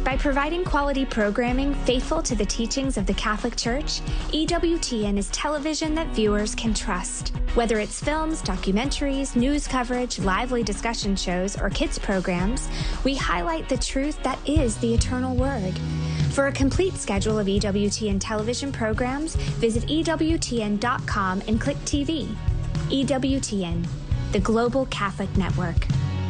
By providing quality programming faithful to the teachings of the Catholic Church, EWTN is television that viewers can trust. Whether it's films, documentaries, news coverage, lively discussion shows, or kids programs, we highlight the truth that is the eternal Word. For a complete schedule of EWTN television programs, visit EWTN.com and click TV. EWTN, the Global Catholic Network.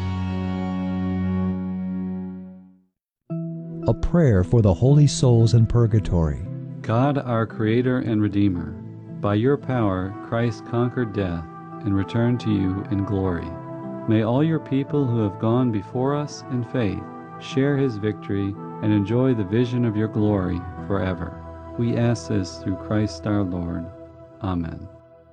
A prayer for the holy souls in purgatory. God, our Creator and Redeemer, by your power Christ conquered death and returned to you in glory. May all your people who have gone before us in faith share his victory and enjoy the vision of your glory forever. We ask this through Christ our Lord. Amen.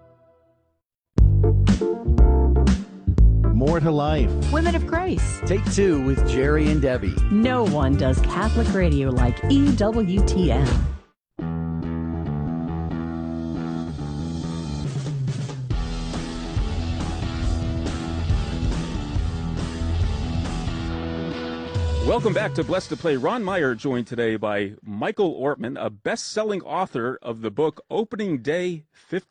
More to Life. Women of Grace. Take 2 with Jerry and Debbie. No one does Catholic radio like EWTN. Welcome back to Blessed to Play. Ron Meyer joined today by Michael Ortman, a best-selling author of the book Opening Day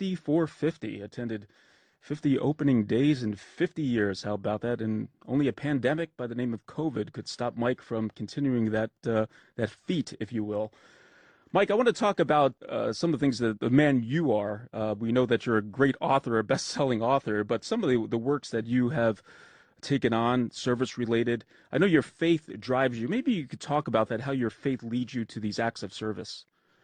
5450. Attended 50 opening days in 50 years. How about that? And only a pandemic by the name of COVID could stop Mike from continuing that feat, if you will. Mike, I want to talk about some of the things that the man you are. We know that you're a great author, a best-selling author, but some of the works that you have taken on, service-related. I know your faith drives you. Maybe you could talk about that, how your faith leads you to these acts of service.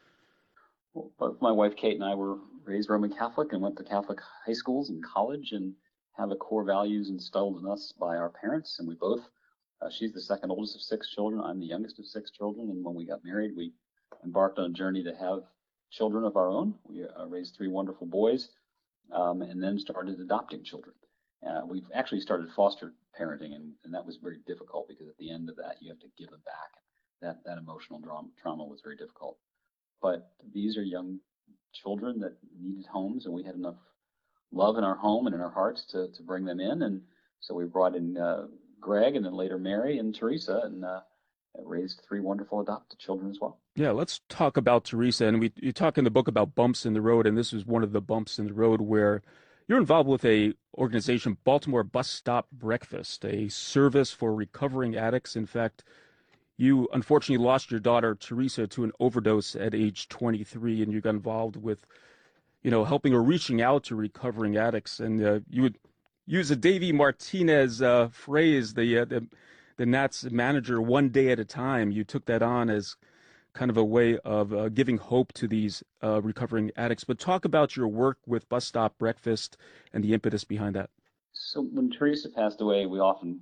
Well, both my wife Kate and I were raised Roman Catholic and went to Catholic high schools and college and have the core values instilled in us by our parents. And we both, she's the second oldest of 6 children. I'm the youngest of 6 children. And when we got married, we embarked on a journey to have children of our own. We raised 3 wonderful boys and then started adopting children. We've actually started foster parenting, and that was very difficult because at the end of that, you have to give them back. That emotional trauma was very difficult. But these are young children that needed homes, and we had enough love in our home and in our hearts to bring them in. And so we brought in Greg and then later Mary and Teresa and raised 3 wonderful adopted children as well. Yeah, let's talk about Teresa. And you talk in the book about bumps in the road, and this is one of the bumps in the road where you're involved with a organization, Baltimore Bus Stop Breakfast, a service for recovering addicts. In fact, you unfortunately lost your daughter, Teresa, to an overdose at age 23, and you got involved with, helping or reaching out to recovering addicts. And you would use a Davey Martinez phrase, the Nats manager, one day at a time. You took that on as kind of a way of giving hope to these recovering addicts. But talk about your work with Bus Stop Breakfast and the impetus behind that. So when Teresa passed away, we often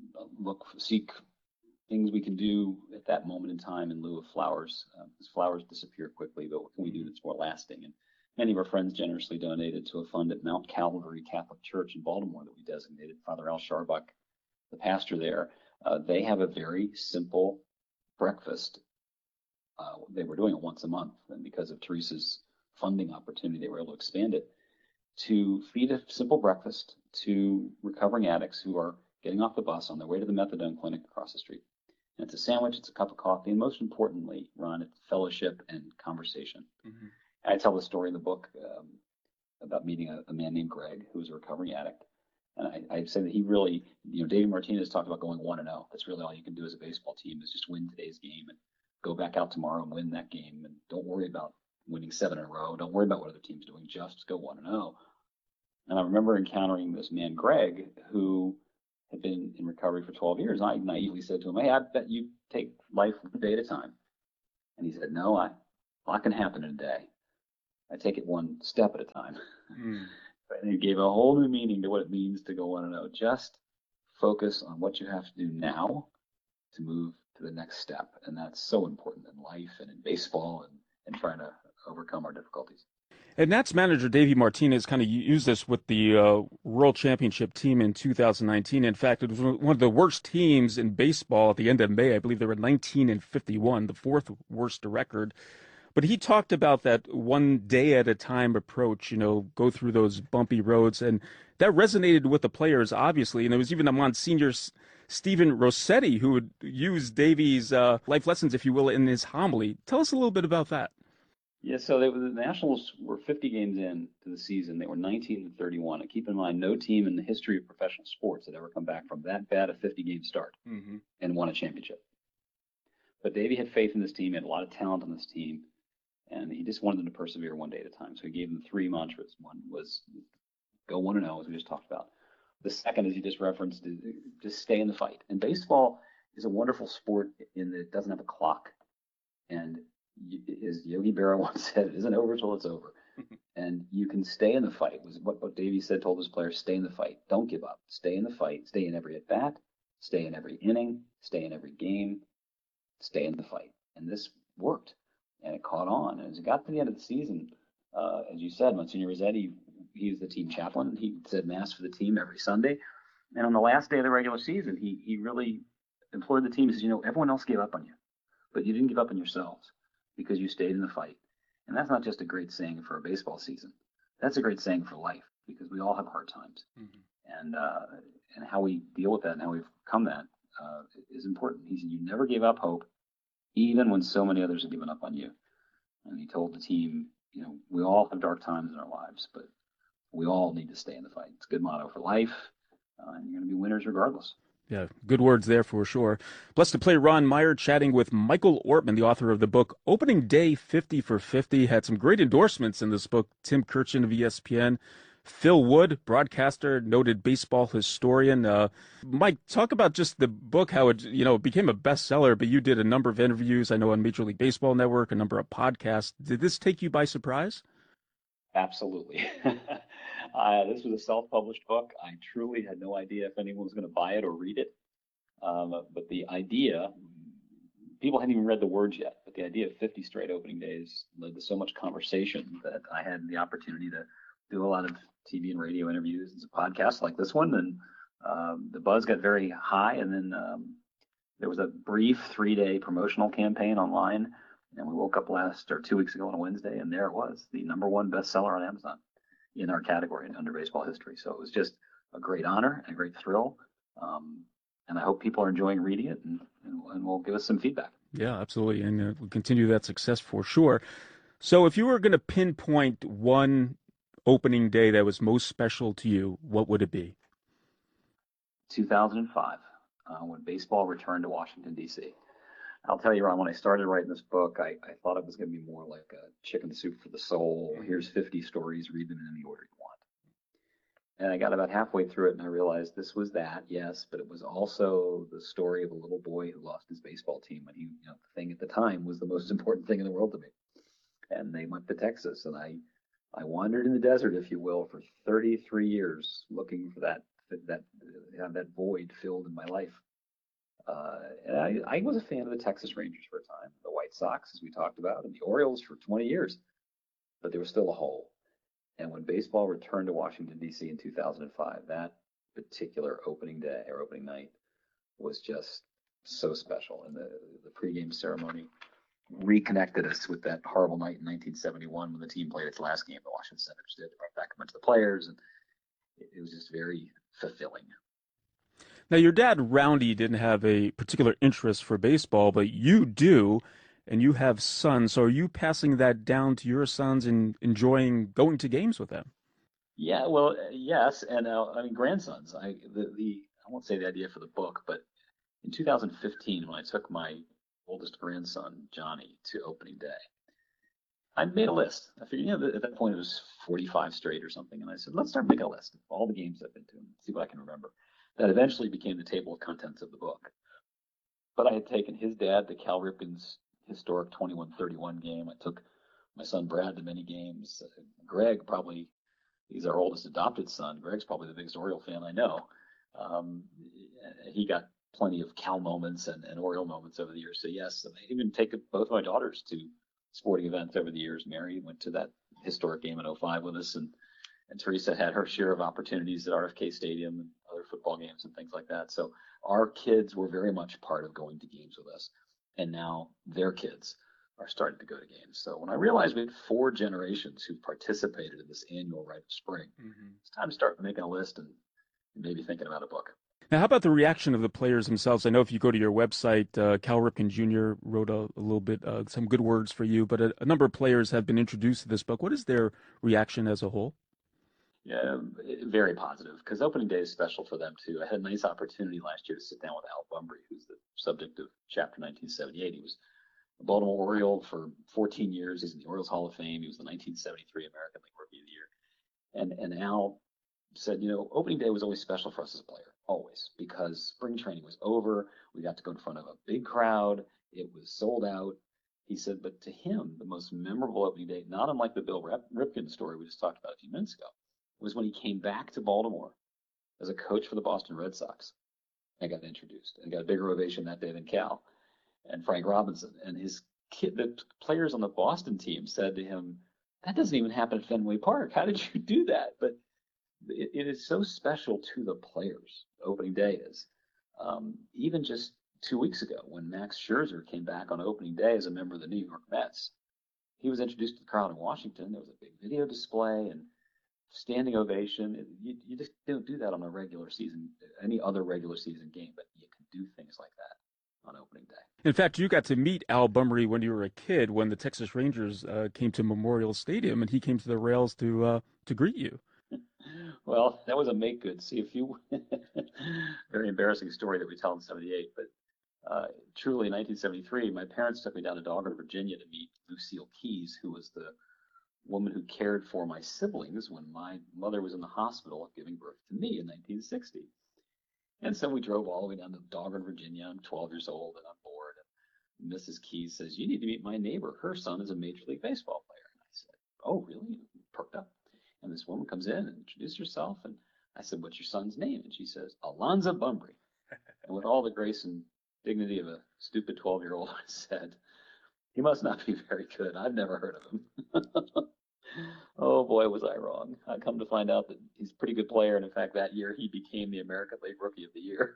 seek things we can do at that moment in time in lieu of flowers, because flowers disappear quickly, but what can we do that's more lasting? And many of our friends generously donated to a fund at Mount Calvary Catholic Church in Baltimore that we designated. Father Al Sharbuck, the pastor there, they have a very simple breakfast. They were doing it once a month, and because of Teresa's funding opportunity, they were able to expand it to feed a simple breakfast to recovering addicts who are getting off the bus on their way to the methadone clinic across the street. And it's a sandwich, it's a cup of coffee, and most importantly, Ron, it's fellowship and conversation. Mm-hmm. I tell the story in the book about meeting a man named Greg, who was a recovering addict. And I say that he really, David Martinez talked about going 1-0. That's really all you can do as a baseball team is just win today's game and go back out tomorrow and win that game. And don't worry about winning 7 in a row. Don't worry about what other team's doing. Just go 1-0. And I remember encountering this man, Greg, who had been in recovery for 12 years. I naively said to him, hey, I bet you take life one day at a time. And he said, no, a lot can happen in a day. I take it one step at a time. Mm. And he gave a whole new meaning to what it means to go 1-0. Just focus on what you have to do now to move to the next step. And that's so important in life and in baseball and trying to overcome our difficulties. And Nats manager Davey Martinez kind of used this with the World Championship team in 2019. In fact, it was one of the worst teams in baseball at the end of May. I believe they were 19-51, the 4th worst record. But he talked about that one day at a time approach, go through those bumpy roads. And that resonated with the players, obviously. And it was even a Monsignor Stephen Rossetti, who would use Davy's life lessons, if you will, in his homily. Tell us a little bit about that. Yeah, so the Nationals were 50 games in to the season. They were 19-31. And keep in mind, no team in the history of professional sports had ever come back from that bad a 50-game start and won a championship. But Davy had faith in this team. He had a lot of talent on this team. And he just wanted them to persevere one day at a time. So he gave them 3 mantras. One was go 1-0, as we just talked about. The second, as you just referenced, is just stay in the fight. And baseball is a wonderful sport in that it doesn't have a clock. And as Yogi Berra once said, it isn't over till it's over. And you can stay in the fight, was what Davey said, told his players, stay in the fight. Don't give up. Stay in the fight. Stay in every at-bat. Stay in every inning. Stay in every game. Stay in the fight. And this worked. And it caught on. And as it got to the end of the season, as you said, Monsignor Rossetti, he was the team chaplain. He said Mass for the team every Sunday. And on the last day of the regular season, he really implored the team. He says, everyone else gave up on you, but you didn't give up on yourselves because you stayed in the fight. And that's not just a great saying for a baseball season. That's a great saying for life, because we all have hard times. And how we deal with that and how we overcome that is important. He said, you never gave up hope, even when so many others have given up on you. And he told the team, we all have dark times in our lives, but we all need to stay in the fight. It's a good motto for life, and you're going to be winners regardless. Yeah, good words there for sure. Blessed to play Ron Meyer chatting with Michael Ortman, the author of the book Opening Day 50 for 50. Had some great endorsements in this book. Tim Kirchin of ESPN, Phil Wood, broadcaster, noted baseball historian. Mike, talk about just the book, how it became a bestseller, but you did a number of interviews, I know, on Major League Baseball Network, a number of podcasts. Did this take you by surprise? Absolutely. This was a self-published book. I truly had no idea if anyone was going to buy it or read it. But the idea, people hadn't even read the words yet, but the idea of 50 straight opening days led to so much conversation that I had the opportunity to do a lot of TV and radio interviews and podcasts like this one. And the buzz got very high. And then there was a brief 3-day promotional campaign online. And we woke up 2 weeks ago on a Wednesday, and there it was, the #1 bestseller on Amazon in our category in Under Baseball History. So it was just a great honor and a great thrill. And I hope people are enjoying reading it and will give us some feedback. Yeah, absolutely. And we'll continue that success for sure. So if you were going to pinpoint one opening day that was most special to you, what would it be? 2005, when baseball returned to Washington, D.C. I'll tell you, Ron, when I started writing this book, I thought it was going to be more like a chicken soup for the soul. Here's 50 stories, read them in any order you want. And I got about halfway through it, and I realized this was that, yes, but it was also the story of a little boy who lost his baseball team. And the thing at the time was the most important thing in the world to me. And they went to Texas, and I wandered in the desert, if you will, for 33 years looking for that void filled in my life. And I was a fan of the Texas Rangers for a time, the White Sox, as we talked about, and the Orioles for 20 years. But there was still a hole. And when baseball returned to Washington, D.C. in 2005, that particular opening day or opening night was just so special. And the pregame ceremony reconnected us with that horrible night in 1971 when the team played its last game. The Washington Senators did. They brought back a bunch of the players, and it was just very fulfilling. Now, your dad, Roundy, didn't have a particular interest for baseball, but you do, and you have sons. So are you passing that down to your sons and enjoying going to games with them? Yeah, well, yes, and grandsons. I won't say the idea for the book, but in 2015, when I took my oldest grandson, Johnny, to opening day, I made a list. I figured, at that point it was 45 straight or something, and I said, let's start making a list of all the games I've been to and see what I can remember. That eventually became the table of contents of the book. But I had taken his dad to Cal Ripken's historic 21-31 game. I took my son Brad to many games. Greg, he's our oldest adopted son. Greg's probably the biggest Oriole fan I know. He got plenty of Cal moments and Oriole moments over the years. So yes, I even taken both of my daughters to sporting events over the years. Mary went to that historic game in 2005 with us, and Teresa had her share of opportunities at RFK Stadium and other football games and things like that. So our kids were very much part of going to games with us. And now their kids are starting to go to games. So when I realized we had 4 generations who participated in this annual Rite of Spring, It's time to start making a list and maybe thinking about a book. Now, how about the reaction of the players themselves? I know if you go to your website, Cal Ripken Jr. wrote a little bit, some good words for you, but a number of players have been introduced to this book. What is their reaction as a whole? Yeah, very positive, because opening day is special for them too. I had a nice opportunity last year to sit down with Al Bumbry, who's the subject of Chapter 1978. He was a Baltimore Oriole for 14 years. He's in the Orioles Hall of Fame. He was the 1973 American League Rookie of the Year. And Al said, opening day was always special for us as a player, always, because spring training was over. We got to go in front of a big crowd. It was sold out. He said, but to him, the most memorable opening day, not unlike the Bill Ripken story we just talked about a few minutes ago, was when he came back to Baltimore as a coach for the Boston Red Sox and got introduced and got a bigger ovation that day than Cal and Frank Robinson. And the players on the Boston team said to him, that doesn't even happen at Fenway Park. How did you do that? But it is so special to the players. Opening day is. Even just 2 weeks ago, when Max Scherzer came back on opening day as a member of the New York Mets, he was introduced to the crowd in Washington. There was a big video display and standing ovation. You just don't do that on a regular season, any other regular season game, but you can do things like that on opening day. In fact, you got to meet Al Bumbry when you were a kid, when the Texas Rangers came to Memorial Stadium, and he came to the rails to greet you. Well, that was a make good. See, a few very embarrassing story that we tell in '78, but truly in 1973, my parents took me down to Dahlgren, Virginia to meet Lucille Keys, who was the woman who cared for my siblings when my mother was in the hospital giving birth to me in 1960. And so we drove all the way down to Dahlgren, Virginia. I'm 12 years old and I'm bored. And Mrs. Keys says, you need to meet my neighbor. Her son is a Major League Baseball player. And I said, oh, really? Perked up. And this woman comes in and introduced herself. And I said, what's your son's name? And she says, Alonzo Bumbry. And with all the grace and dignity of a stupid 12-year-old, I said, he must not be very good. I've never heard of him. Oh, boy, was I wrong. I come to find out that he's a pretty good player. And, in fact, that year he became the American League Rookie of the Year.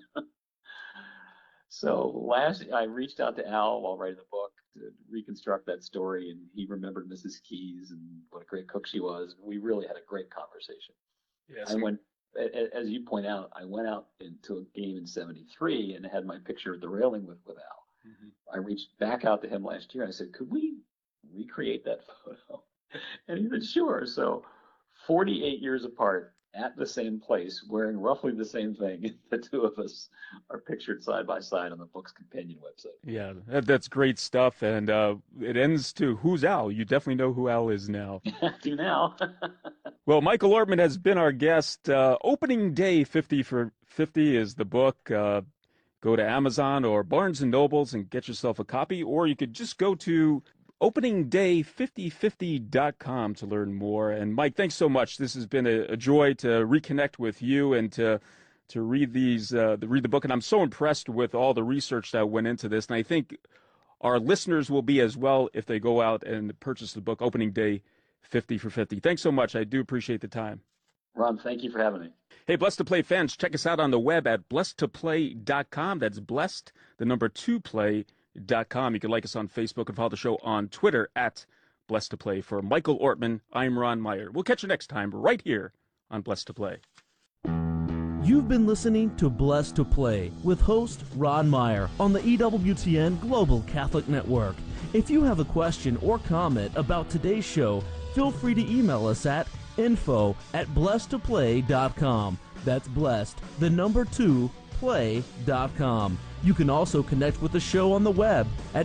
So I reached out to Al while writing the book to reconstruct that story, and he remembered Mrs. Keys and what a great cook she was. We really had a great conversation. Yes. As you point out, I went out into a game in '73 and had my picture at the railing with Al. Mm-hmm. I reached back out to him last year. I said, could we recreate that photo? And he said, sure. So 48 years apart at the same place, wearing roughly the same thing, the two of us are pictured side by side on the book's companion website. Yeah, that's great stuff. And it ends to who's Al? You definitely know who Al is now. I do now. Well, Michael Ortman has been our guest. Opening Day 50 for 50 is the book. Go to Amazon or Barnes & Nobles and get yourself a copy, or you could just go to openingday5050.com to learn more. And Mike, thanks so much. This has been a joy to reconnect with you and to read read the book. And I'm so impressed with all the research that went into this. And I think our listeners will be as well if they go out and purchase the book, Opening Day 50 for 50. Thanks so much. I do appreciate the time. Ron, thank you for having me. Hey, Blessed to Play fans, check us out on the web at blessedtoplay.com. That's blessed, the number 2play.com. You can like us on Facebook and follow the show on Twitter at Blessed to Play. For Michael Ortman, I'm Ron Meyer. We'll catch you next time right here on Blessed to Play. You've been listening to Blessed to Play with host Ron Meyer on the EWTN Global Catholic Network. If you have a question or comment about today's show, feel free to email us at info@blessedtoplay.com. That's blessed, the number 2, play.com. You can also connect with the show on the web at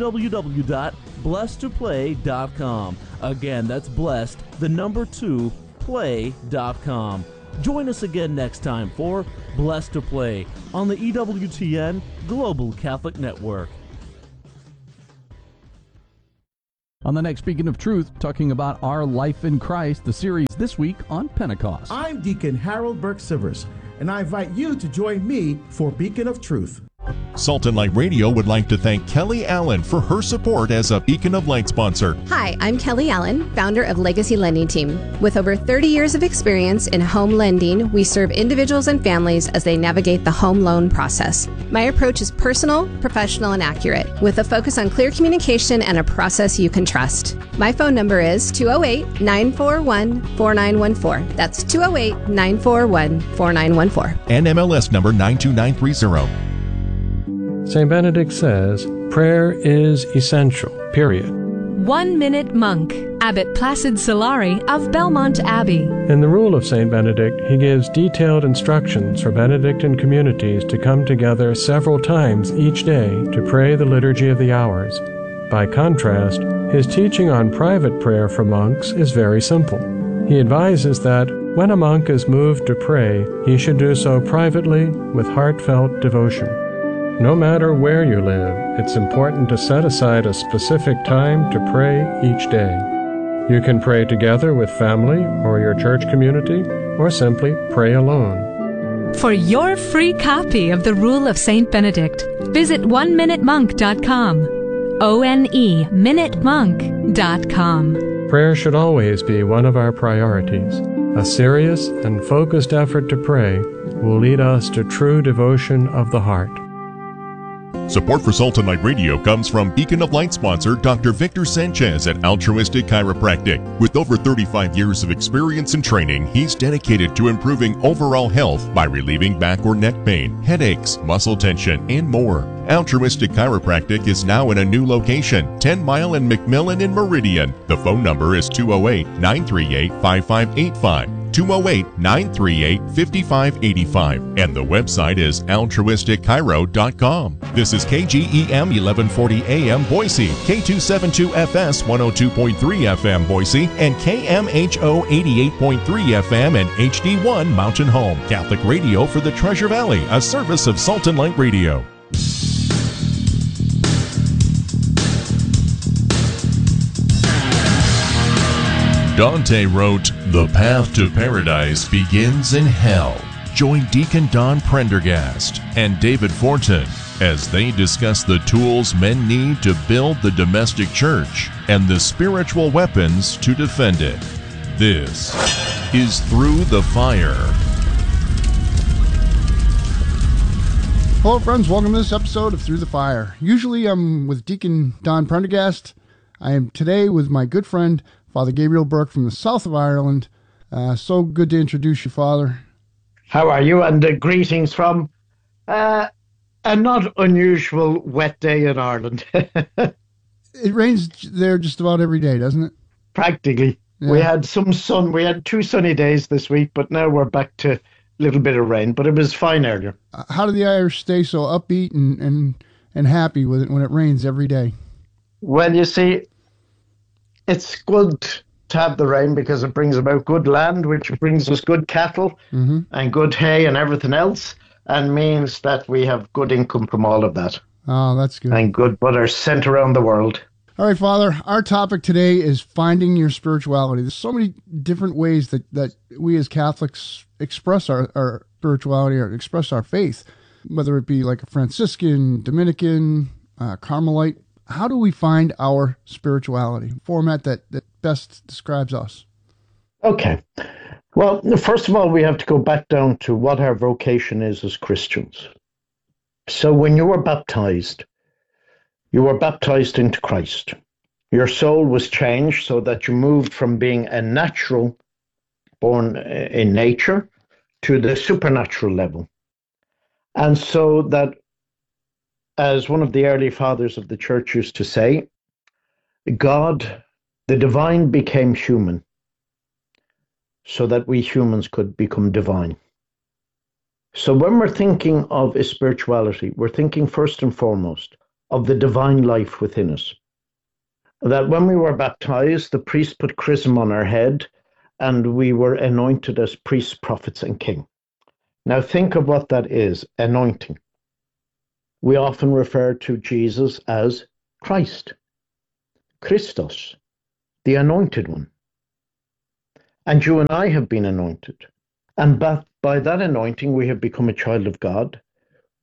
www.blessedtoplay.com. Again, that's blessed, the number 2, play.com. Join us again next time for Blessed to Play on the EWTN Global Catholic Network. On the next Beacon of Truth, talking about our life in Christ, the series this week on Pentecost. I'm Deacon Harold Burke Sivers, and I invite you to join me for Beacon of Truth. Salt and Light Radio would like to thank Kelly Allen for her support as a Beacon of Light sponsor. Hi, I'm Kelly Allen, founder of Legacy Lending Team. With over 30 years of experience in home lending, we serve individuals and families as they navigate the home loan process. My approach is personal, professional, and accurate, with a focus on clear communication and a process you can trust. My phone number is 208-941-4914. That's 208-941-4914. And MLS number 92930. St. Benedict says, prayer is essential, period. 1 Minute Monk, Abbot Placid Solari of Belmont Abbey. In the Rule of St. Benedict, he gives detailed instructions for Benedictine communities to come together several times each day to pray the Liturgy of the Hours. By contrast, his teaching on private prayer for monks is very simple. He advises that when a monk is moved to pray, he should do so privately with heartfelt devotion. No matter where you live, it's important to set aside a specific time to pray each day. You can pray together with family or your church community, or simply pray alone. For your free copy of the Rule of St. Benedict, visit oneminutemonk.com. oneminutemonk.com. Prayer should always be one of our priorities. A serious and focused effort to pray will lead us to true devotion of the heart. Support for Salt and Light Radio comes from Beacon of Light sponsor Dr. Victor Sanchez at Altruistic Chiropractic. With over 35 years of experience and training, he's dedicated to improving overall health by relieving back or neck pain, headaches, muscle tension, and more. Altruistic Chiropractic is now in a new location, 10 Mile and McMillan in Meridian. The phone number is 208-938-5585. 208-938-5585, and the website is altruisticchiro.com. This is KGEM 1140 AM Boise, K272FS 102.3 FM Boise, and KMHO 88.3 FM and HD1 Mountain Home. Catholic radio for the Treasure Valley, a service of Salt and Light Radio. Dante wrote, "The path to paradise begins in hell." Join Deacon Don Prendergast and David Fortin as they discuss the tools men need to build the domestic church and the spiritual weapons to defend it. This is Through the Fire. Hello friends, welcome to this episode of Through the Fire. Usually I'm with Deacon Don Prendergast. I am today with my good friend Father Gabriel Burke from the south of Ireland. So good to introduce you, Father. How are you? And greetings from a not unusual wet day in Ireland. It rains there just about every day, doesn't it? Practically. Yeah. We had some sun. We had 2 sunny days this week, but now we're back to a little bit of rain. But it was fine earlier. How do the Irish stay so upbeat and happy with it when it rains every day? Well, you see, it's good to have the rain because it brings about good land, which brings us good cattle and good hay and everything else, and means that we have good income from all of that. Oh, that's good. And good butter sent around the world. All right, Father, our topic today is finding your spirituality. There's so many different ways that we as Catholics express our spirituality or express our faith, whether it be like a Franciscan, Dominican, Carmelite. How do we find our spirituality? Format that best describes us. Okay. Well, first of all, we have to go back down to what our vocation is as Christians. So when you were baptized into Christ. Your soul was changed so that you moved from being a natural born in nature to the supernatural level. And so that, as one of the early fathers of the church used to say, God, the divine, became human so that we humans could become divine. So when we're thinking of a spirituality, we're thinking first and foremost of the divine life within us. That when we were baptized, the priest put chrism on our head and we were anointed as priests, prophets, and king. Now think of what that is, anointing. We often refer to Jesus as Christ, Christos, the anointed one. And you and I have been anointed. And by that anointing, we have become a child of God.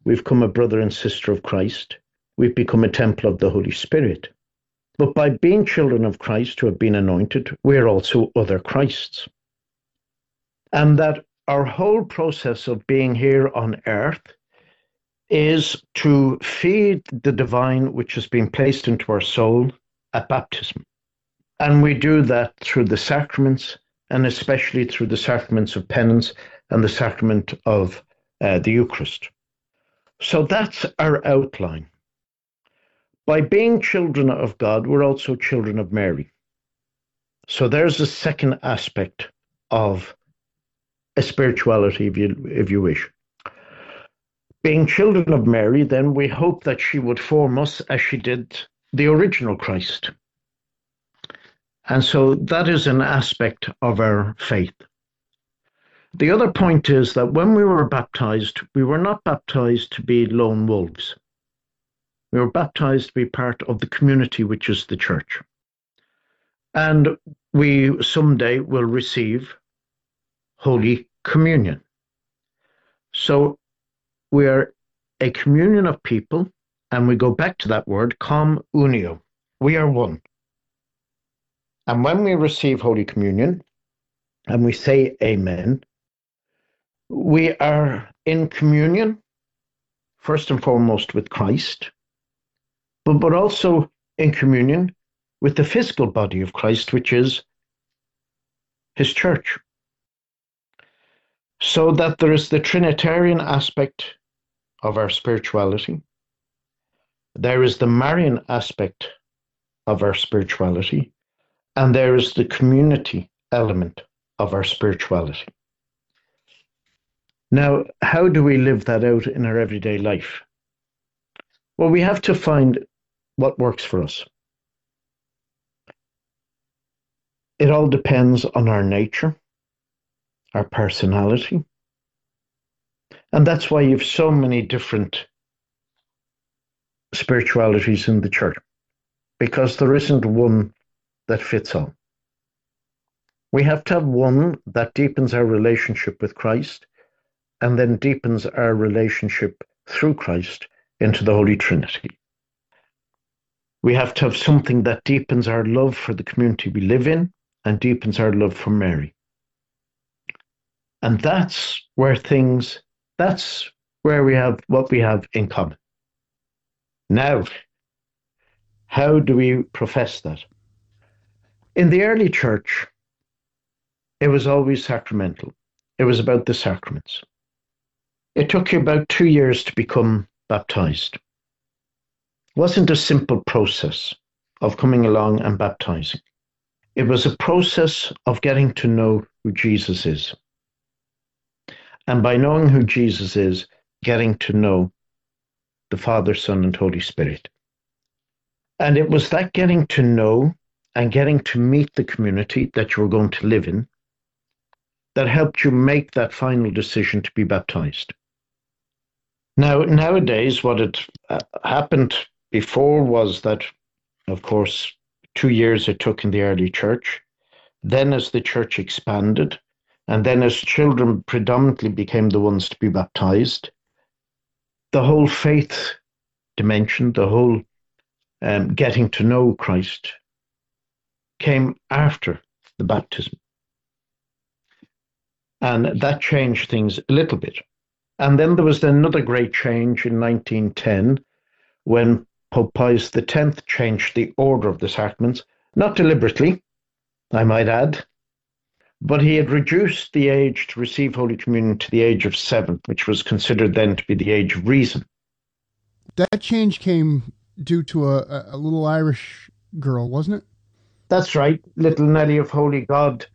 we've become a brother and sister of Christ. We've become a temple of the Holy Spirit. But by being children of Christ who have been anointed, we're also other Christs. And that our whole process of being here on earth is to feed the divine which has been placed into our soul at baptism. And we do that through the sacraments, and especially through the sacraments of penance and the sacrament of the Eucharist. So that's our outline. By being children of God, we're also children of Mary. So there's a second aspect of a spirituality, if you wish. Being children of Mary, then we hope that she would form us as she did the original Christ. And so that is an aspect of our faith. The other point is that when we were baptized, we were not baptized to be lone wolves. We were baptized to be part of the community, which is the church. And we someday will receive Holy Communion. So we are a communion of people, and we go back to that word, com unio. We are one. And when we receive Holy Communion, and we say amen, we are in communion, first and foremost with Christ, but also in communion with the physical body of Christ, which is his church. So that there is the Trinitarian aspect of our spirituality. There is the Marian aspect of our spirituality. And there is the community element of our spirituality. Now, how do we live that out in our everyday life? Well, we have to find what works for us. It all depends on our nature, our personality. And that's why you have so many different spiritualities in the church, because there isn't one that fits all. We have to have one that deepens our relationship with Christ and then deepens our relationship through Christ into the Holy Trinity. We have to have something that deepens our love for the community we live in and deepens our love for Mary. And that's where we have what we have in common. Now, how do we profess that? In the early church, it was always sacramental. It was about the sacraments. It took you about 2 years to become baptized. It wasn't a simple process of coming along and baptizing. It was a process of getting to know who Jesus is. And by knowing who Jesus is, getting to know the Father, Son, and Holy Spirit. And it was that getting to know and getting to meet the community that you were going to live in that helped you make that final decision to be baptized. Now, nowadays, what had happened before was that, of course, 2 years it took in the early church. Then as the church expanded, and then as children predominantly became the ones to be baptized, the whole faith dimension, the whole getting to know Christ came after the baptism. And that changed things a little bit. And then there was another great change in 1910 when Pope Pius X changed the order of the sacraments, not deliberately, I might add, but he had reduced the age to receive Holy Communion to the age of 7, which was considered then to be the age of reason. That change came due to a little Irish girl, wasn't it? That's right, little Nellie of Holy God.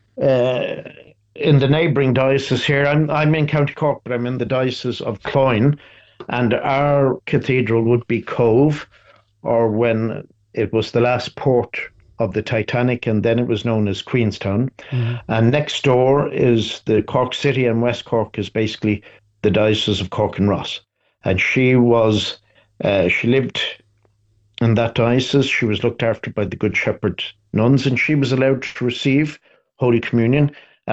In the neighbouring diocese here, I'm in County Cork, but I'm in the diocese of Cloyne, and our cathedral would be Cove, or when it was the last port of the Titanic, and then it was known as Queenstown. Mm-hmm. And next door is the Cork City, and West Cork is basically the diocese of Cork and Ross. And she lived in that diocese. She was looked after by the Good Shepherd nuns, and she was allowed to receive Holy Communion